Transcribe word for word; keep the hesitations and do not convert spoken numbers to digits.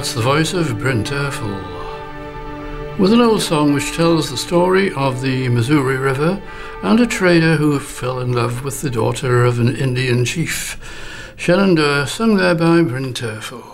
That's the voice of Bryn Terfel, with an old song which tells the story of the Missouri River and a trader who fell in love with the daughter of an Indian chief. Shenandoah, sung there by Bryn Terfel.